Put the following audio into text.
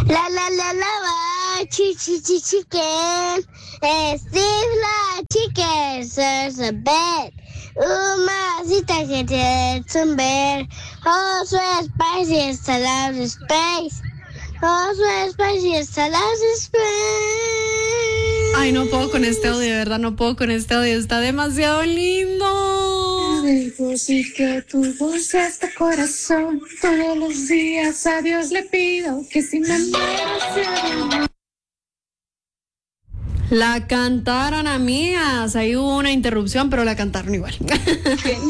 Chicken. Steve la chicken serves a bed. Masita que tiene some bear. Oh, so spicy, it's a lot of space. Oh, so spicy, it's a lot of space. Ay, no puedo con este audio, de verdad, no puedo con este audio. Está demasiado lindo. Sí que tu voz hasta corazón. Todos los días a Dios le pido que si me muero sea de amor. La cantaron, amigas. Ahí hubo una interrupción, pero la cantaron igual.